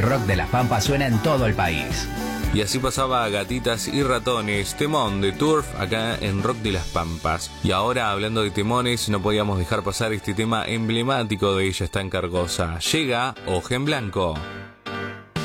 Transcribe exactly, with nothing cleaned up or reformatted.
rock de las Pampas suena en todo el país. Y así pasaba Gatitas y Ratones, temón de Turf acá en Rock de las Pampas. Y ahora, hablando de temones, no podíamos dejar pasar este tema emblemático de Ella está en Cargosa. Llega Hoja en Blanco.